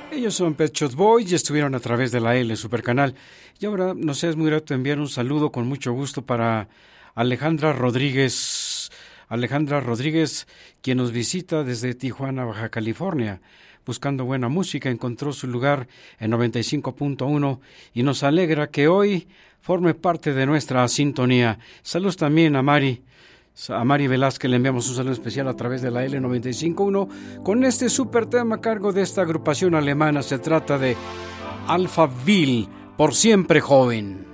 Ellos son Pet Shop Boys y estuvieron a través de la L Supercanal. Y ahora nos es muy grato enviar un saludo con mucho gusto para Alejandra Rodríguez. Alejandra Rodríguez, quien nos visita desde Tijuana, Baja California. Buscando buena música, encontró su lugar en 95.1 y nos alegra que hoy forme parte de nuestra sintonía. Saludos también a Mari Velázquez, le enviamos un saludo especial a través de la L95.1 con este super tema a cargo de esta agrupación alemana. Se trata de Alphaville, por siempre joven.